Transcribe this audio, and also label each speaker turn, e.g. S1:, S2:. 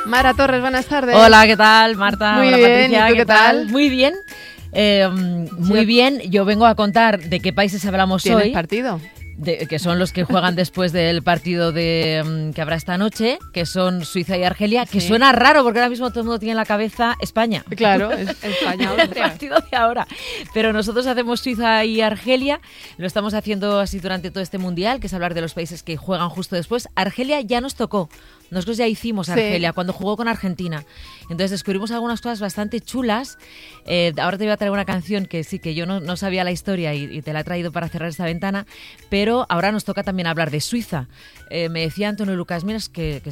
S1: Mara Torres, buenas tardes.
S2: Hola, ¿qué tal, Marta?
S1: Muy
S2: Hola,
S1: bien,
S2: Patricia,
S1: ¿y tú qué tal?
S2: Muy bien. Muy bien, yo vengo a contar de qué países hablamos
S1: ¿Tienes
S2: hoy.
S1: partido?
S2: Que son los que juegan después del partido que habrá esta noche, que son Suiza y Argelia, que suena raro porque ahora mismo todo el mundo tiene en la cabeza España.
S1: Claro, es España.
S2: El partido de ahora. Pero nosotros hacemos Suiza y Argelia, lo estamos haciendo así durante todo este mundial, que es hablar de los países que juegan justo después. Argelia ya nos tocó. Nosotros ya hicimos Argelia cuando jugó con Argentina. Entonces descubrimos algunas cosas bastante chulas. Ahora te voy a traer una canción que sí, que yo no sabía la historia y te la he traído para cerrar esta ventana, pero ahora nos toca también hablar de Suiza. Me decía Antonio Lucas, mira, es que